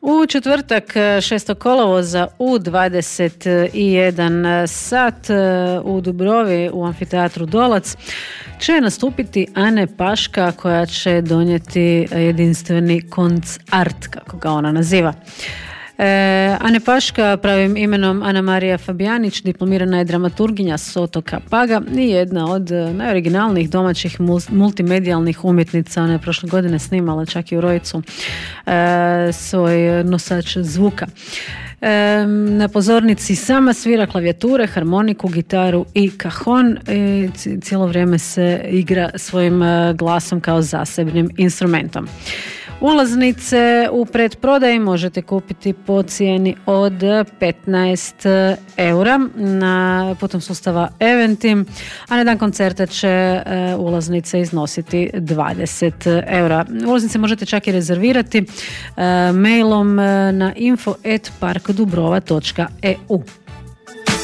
U četvrtak 6. kolovoza u 21 sat u Dubrovi u amfiteatru Dolac će nastupiti Ane Paška koja će donijeti jedinstveni koncart, kako ga ona naziva. Ane Paška, pravim imenom Ana Marija Fabijanić, diplomirana je dramaturginja s otoka Paga i jedna od najoriginalnijih domaćih multimedijalnih umjetnica. Ona je prošle godine snimala čak i u Rojcu svoj nosač zvuka. Na pozornici sama svira klavijature, harmoniku, gitaru i kajon. Cijelo vrijeme se igra svojim glasom kao zasebnim instrumentom. Ulaznice u predprodaji možete kupiti po cijeni od 15 eura putem sustava Eventim, a na dan koncerta će ulaznice iznositi 20 eura. Ulaznice možete čak i rezervirati mailom na info@parkdubrova.eu.